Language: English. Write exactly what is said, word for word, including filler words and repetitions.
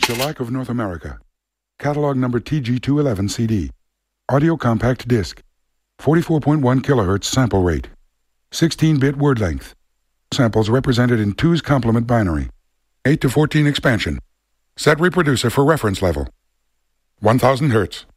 Shellac of North America. Catalog number T G two eleven C D. Audio compact disc. forty-four point one kilohertz sample rate. sixteen bit word length. Samples represented in two's complement binary. eight to fourteen expansion. Set reproducer for reference level. one thousand hertz.